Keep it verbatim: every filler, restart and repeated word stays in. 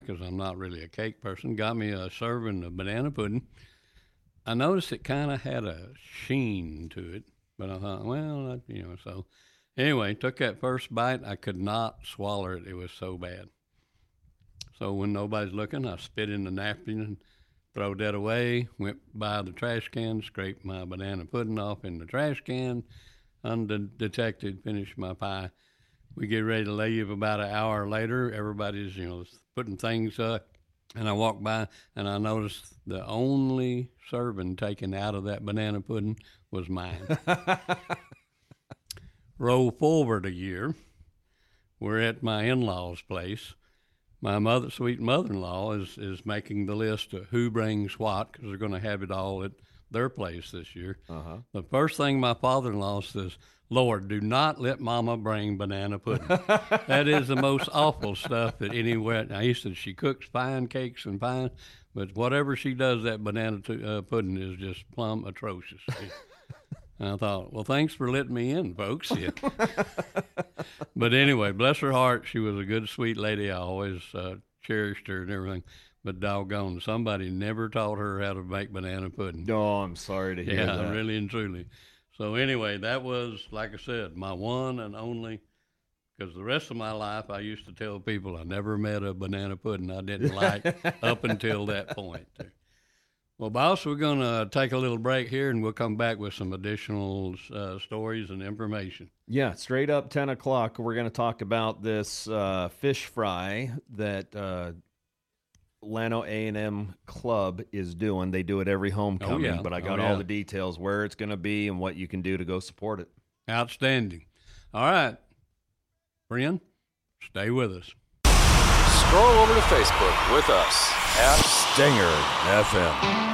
because I'm not really a cake person, got me a serving of banana pudding. I noticed it kind of had a sheen to it, but I thought, well, that, you know, so anyway, took that first bite. I could not swallow it. It was so bad. So when nobody's looking, I spit in the napkin and throw that away, went by the trash can, scraped my banana pudding off in the trash can, undetected, finished my pie. We get ready to leave about an hour later. Everybody's, you know, putting things up. And I walked by and I noticed the only serving taken out of that banana pudding was mine. Roll forward a year. We're at my in-laws' place. My mother, sweet mother-in-law is, is making the list of who brings what, because they're going to have it all at their place this year. Uh-huh. The first thing my father-in-law says, Lord, do not let Mama bring banana pudding. That is the most awful stuff that anywhere. Now, he said she cooks fine cakes and fine, but whatever she does, that banana t- uh, pudding is just plumb atrocious. And I thought, well, thanks for letting me in, folks. Yeah. But anyway, bless her heart, she was a good, sweet lady. I always uh, cherished her and everything. But doggone, somebody never taught her how to make banana pudding. Oh, I'm sorry to hear yeah, that. Yeah, really and truly. So anyway, that was, like I said, my one and only, because the rest of my life I used to tell people I never met a banana pudding I didn't like up until that point. Well, boss, we're going to take a little break here, and we'll come back with some additional uh, stories and information. Yeah, straight up ten o'clock, we're going to talk about this uh, fish fry that uh, Llano A and M Club is doing. They do it every homecoming, oh, yeah. but I got oh, yeah. all the details, where it's going to be and what you can do to go support it. Outstanding. All right, friend, stay with us. Scroll over to Facebook with us at Stinger F M.